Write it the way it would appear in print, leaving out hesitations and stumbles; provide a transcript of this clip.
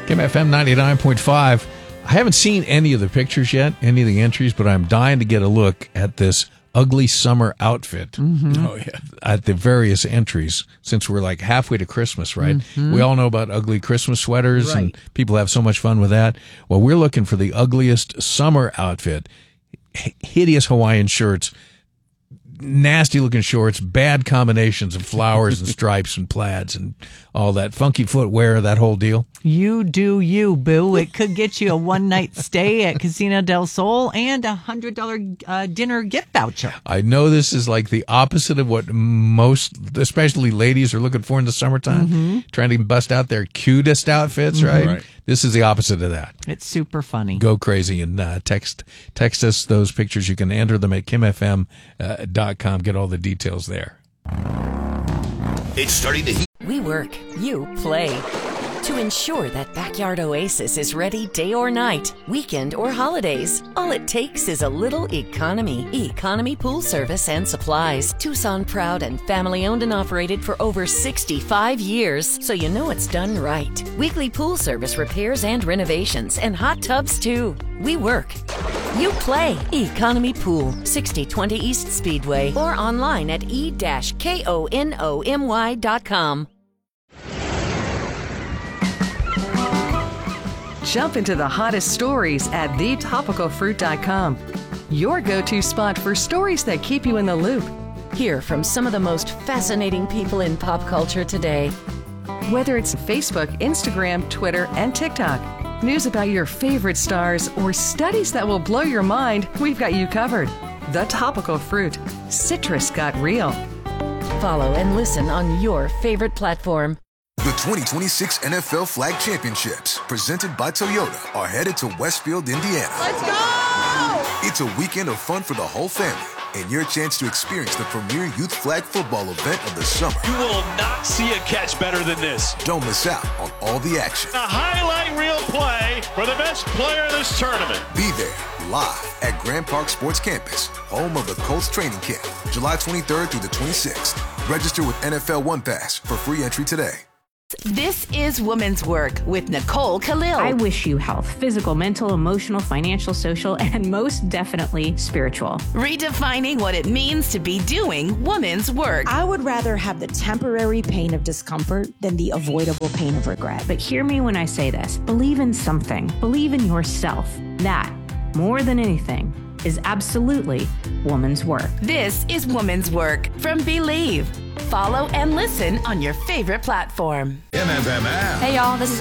Kim FM 99.5. I haven't seen any of the pictures yet, any of the entries, but I'm dying to get a look at this ugly summer outfit. Mm-hmm. Oh, yeah. At the various entries, since we're like halfway to Christmas, right? Mm-hmm. We all know about ugly Christmas sweaters, right, and people have so much fun with that. Well, we're looking for the ugliest summer outfit. Hideous Hawaiian shirts, nasty looking shorts, bad combinations of flowers and stripes and plaids and all that funky footwear, that whole deal. You do you, boo. It could get you a one-night stay at Casino del Sol and a $100 dinner gift voucher. I know this is like the opposite of what most, especially ladies, are looking for in the summertime, trying to bust out their cutest outfits, right? This is the opposite of that. It's super funny. Go crazy and text us those pictures. You can enter them at kimfm.com. Get all the details there. It's starting to heat. We work, you play. To ensure that Backyard Oasis is ready day or night, weekend or holidays, all it takes is a little economy. Economy Pool Service and Supplies. Tucson proud and family owned and operated for over 65 years, so you know it's done right. Weekly pool service repairs and renovations, and hot tubs too. We work. You play. Economy Pool, 6020 East Speedway, or online at e-konomy.com. Jump into the hottest stories at thetopicalfruit.com. Your go-to spot for stories that keep you in the loop. Hear from some of the most fascinating people in pop culture today. Whether it's Facebook, Instagram, Twitter, and TikTok, news about your favorite stars, or studies that will blow your mind, we've got you covered. The Topical Fruit. Citrus got real. Follow and listen on your favorite platform. The 2026 NFL Flag Championships, presented by Toyota, are headed to Westfield, Indiana. Let's go! It's a weekend of fun for the whole family and your chance to experience the premier youth flag football event of the summer. You will not see a catch better than this. Don't miss out on all the action. A highlight reel play for the best player in this tournament. Be there live at Grand Park Sports Campus, home of the Colts training camp, July 23rd through the 26th. Register with NFL One Pass for free entry today. This is Women's Work with Nicole Khalil. I wish you health, physical, mental, emotional, financial, social, and most definitely spiritual. Redefining what it means to be doing women's work. I would rather have the temporary pain of discomfort than the avoidable pain of regret. But hear me when I say this. Believe in something. Believe in yourself. That, more than anything, is absolutely woman's work. This is Women's Work from Believe. Follow and listen on your favorite platform. MFMF. Hey, y'all. This is